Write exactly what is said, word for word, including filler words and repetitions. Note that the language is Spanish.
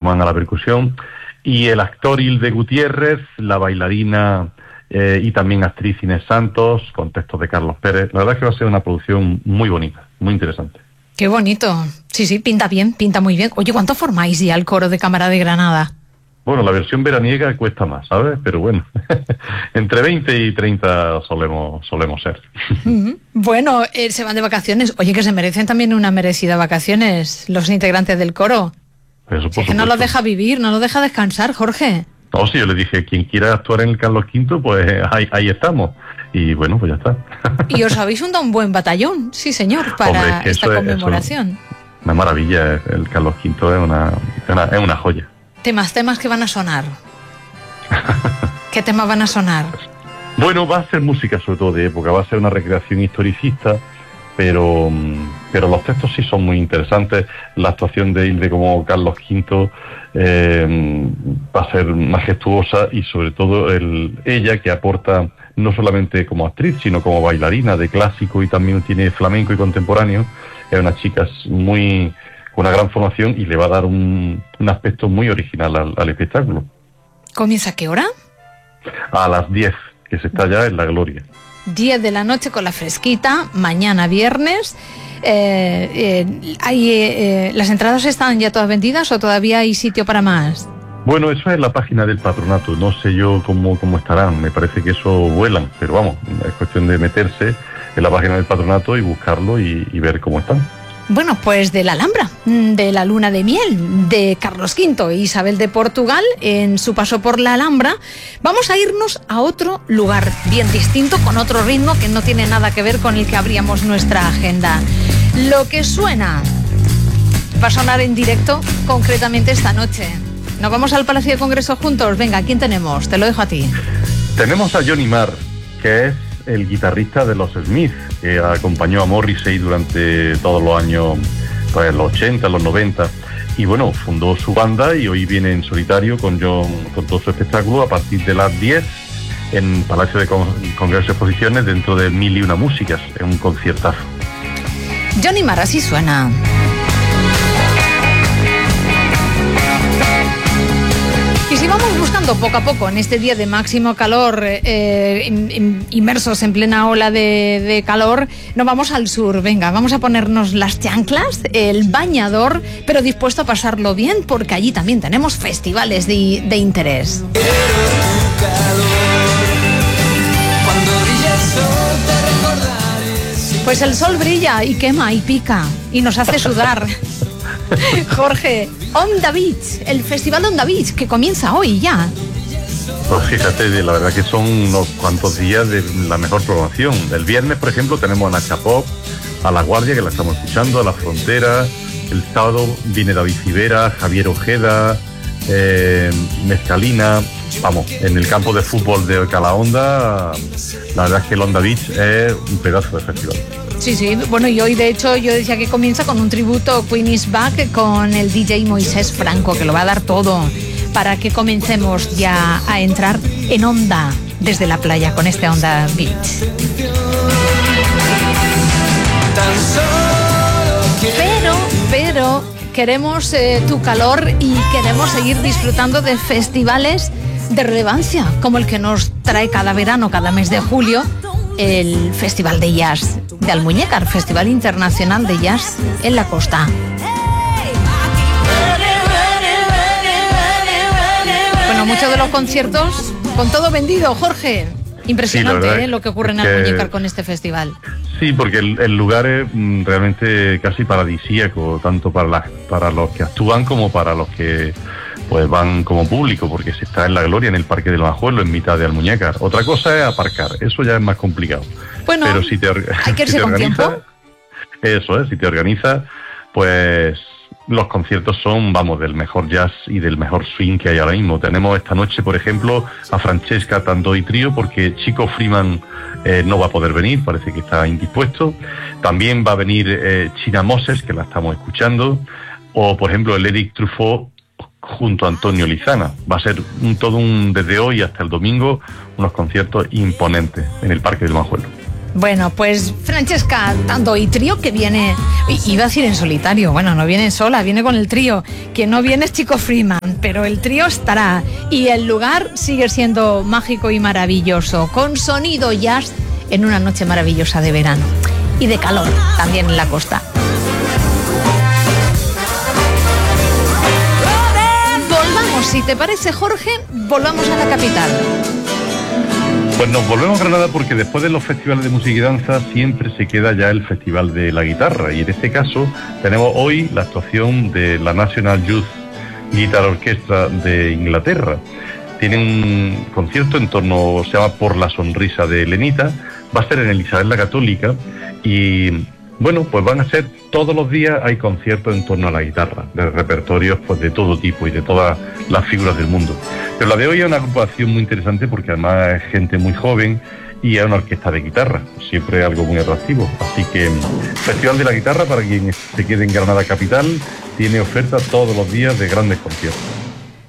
Román a la percusión, y el actor Hilde Gutiérrez, la bailarina eh, y también actriz Inés Santos, con textos de Carlos Pérez. La verdad es que va a ser una producción muy bonita, muy interesante. Qué bonito. Sí, sí, pinta bien, pinta muy bien. Oye, ¿cuánto formáis ya el coro de Cámara de Granada? Bueno, la versión veraniega cuesta más, ¿sabes? Pero bueno, entre veinte y treinta solemos, solemos ser. Uh-huh. Bueno, eh, se van de vacaciones. Oye, que se merecen también una merecida vacaciones los integrantes del coro. Eso, si es que no los deja vivir, no los deja descansar, Jorge. No, sí, yo le dije, quien quiera actuar en el Carlos Quinto, pues ahí, ahí estamos. Y bueno, pues ya está. Y os habéis juntado un buen batallón, sí señor, para Hombre, es que esta conmemoración. Es una maravilla, el Carlos Quinto es una, es una, es una joya. Temas, temas que van a sonar. ¿Qué temas van a sonar? Bueno, va a ser música sobre todo de época, va a ser una recreación historicista, pero, pero los textos sí son muy interesantes. La actuación de Hilde como Carlos Quinto eh, va a ser majestuosa, y sobre todo el, ella que aporta no solamente como actriz, sino como bailarina de clásico, y también tiene flamenco y contemporáneo. Es una chica muy... con una gran formación, y le va a dar un, un aspecto muy original al, al espectáculo. ¿Comienza a qué hora? A las diez, que se está ya en la gloria. diez de la noche con la fresquita, mañana viernes. Eh, eh, hay, eh, ¿Las entradas están ya todas vendidas o todavía hay sitio para más? Bueno, eso es la página del patronato, no sé yo cómo, cómo estarán, me parece que eso vuelan, pero vamos, es cuestión de meterse en la página del patronato y buscarlo y, y ver cómo están. Bueno, pues de la Alhambra, de la luna de miel, de Carlos Quinto e Isabel de Portugal, en su paso por la Alhambra, vamos a irnos a otro lugar bien distinto, con otro ritmo que no tiene nada que ver con el que abríamos nuestra agenda. Lo que suena va a sonar en directo, concretamente esta noche. ¿Nos vamos al Palacio de Congreso juntos? Venga, ¿quién tenemos? Te lo dejo a ti. Tenemos a Johnny Marr, que es el guitarrista de los Smiths, que acompañó a Morrissey durante todos los años, pues los ochenta, los noventa, y bueno, fundó su banda y hoy viene en solitario con, John, con todo su espectáculo a partir de las diez en Palacio de Con- Congreso y Exposiciones, dentro de Mil y Una Músicas, en un conciertazo. Johnny Marr, así suena. Y si vamos buscando poco a poco en este día de máximo calor, eh, inmersos en plena ola de, de calor, nos vamos al sur. Venga, vamos a ponernos las chanclas, el bañador, pero dispuesto a pasarlo bien, porque allí también tenemos festivales de, de interés. Pues el sol brilla y quema y pica y nos hace sudar. Jorge, Onda Beach, el festival de Onda Beach, que comienza hoy ya. Pues fíjate, la verdad que son unos cuantos días de la mejor programación. El viernes, por ejemplo, tenemos a Nacha Pop, a La Guardia, que la estamos escuchando, a La Frontera. El sábado viene David Civera, Javier Ojeda, eh, Mezcalina. Vamos, en el campo de fútbol de Calahonda, la verdad es que el Onda Beach es un pedazo de festival. Sí, sí, bueno, y hoy de hecho yo decía que comienza con un tributo Queen is Back con el D J Moisés Franco, que lo va a dar todo para que comencemos ya a entrar en onda desde la playa con este Onda Beach. Pero, pero queremos eh, tu calor y queremos seguir disfrutando de festivales de relevancia, como el que nos trae cada verano, cada mes de julio, el Festival de Jazz de Almuñécar, Festival Internacional de Jazz en la costa. Bueno, muchos de los conciertos con todo vendido, Jorge. Impresionante, sí, ¿eh? Lo que ocurre en Almuñécar con este festival. Sí, porque el, el lugar es mm, realmente casi paradisíaco, tanto para, la, para los que actúan como para los que pues van como público, porque se está en la gloria en el Parque del Majuelo, en mitad de Almuñécar. Otra cosa es aparcar, eso ya es más complicado. Bueno, pero si te, hay que irse si te con organizas, tiempo. Eso es, si te organizas, pues los conciertos son, vamos, del mejor jazz y del mejor swing que hay ahora mismo. Tenemos esta noche, por ejemplo, a Francesca Tandoi Trío, porque Chico Freeman eh, no va a poder venir, parece que está indispuesto. También va a venir eh, China Moses, que la estamos escuchando, o por ejemplo el Eric Truffaut junto a Antonio Lizana. Va a ser un, todo un, desde hoy hasta el domingo, unos conciertos imponentes en el Parque del Majuelo. Bueno, pues Francesca Tando y trío que viene, iba a decir en solitario, bueno, no viene sola, viene con el trío, que no viene es Chico Freeman, pero el trío estará y el lugar sigue siendo mágico y maravilloso, con sonido jazz en una noche maravillosa de verano y de calor también en la costa. Volvamos, si te parece, Jorge, volvamos a la capital. Pues nos volvemos a Granada porque después de los festivales de música y danza siempre se queda ya el Festival de la Guitarra, y en este caso tenemos hoy la actuación de la National Youth Guitar Orchestra de Inglaterra. Tienen un concierto en torno, se llama Por la Sonrisa de Lenita, va a ser en el Isabel la Católica y bueno, pues van a ser todos los días, hay conciertos en torno a la guitarra, de repertorios pues de todo tipo y de todas las figuras del mundo. Pero la de hoy es una agrupación muy interesante porque además es gente muy joven y es una orquesta de guitarra, siempre algo muy atractivo. Así que Festival de la Guitarra, para quien se quede en Granada capital, tiene oferta todos los días de grandes conciertos.